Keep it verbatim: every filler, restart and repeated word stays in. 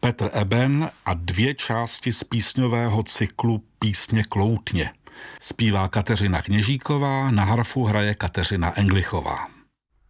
Petr Eben a dvě části z písňového cyklu Písně Kloutně. Zpívá Kateřina Kněžíková, na harfu hraje Kateřina Englichová.